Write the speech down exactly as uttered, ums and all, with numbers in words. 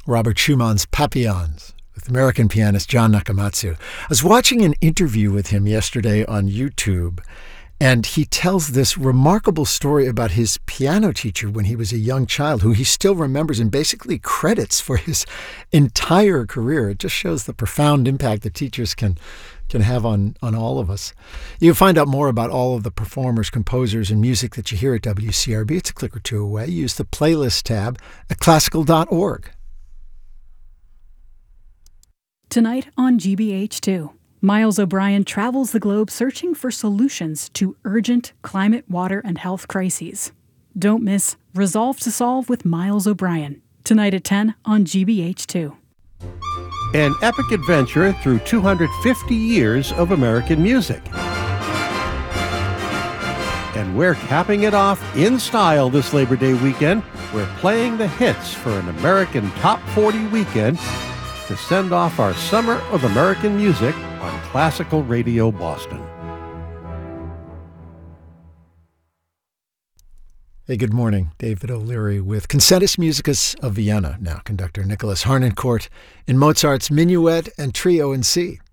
Robert Schumann's Papillons with American pianist John Nakamatsu. I was watching an interview with him yesterday on YouTube, and he tells this remarkable story about his piano teacher when he was a young child, who he still remembers and basically credits for his entire career. It just shows the profound impact that teachers can can have on, on all of us. You can find out more about all of the performers, composers, and music that you hear at W C R B. It's a click or two away. Use the playlist tab at classical dot org. Tonight on G B H two, Miles O'Brien travels the globe searching for solutions to urgent climate, water, and health crises. Don't miss Resolve to Solve with Miles O'Brien, tonight at ten on G B H two. An epic adventure through two hundred fifty years of American music. And we're capping it off in style this Labor Day weekend. We're playing the hits for an American Top forty weekend to send off our Summer of American Music on Classical Radio Boston. Hey, good morning. David O'Leary with Concertus Musicus of Vienna. Now, conductor Nicholas Harnoncourt in Mozart's Minuet and Trio in C.